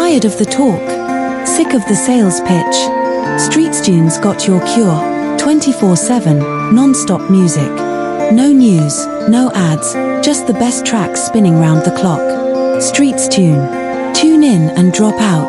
Tired of the talk? Sick of the sales pitch? StreetsTunes got your cure. 24/7, non-stop music. No news, no ads, just the best tracks spinning round the clock. StreetsTune. Tune in and drop out.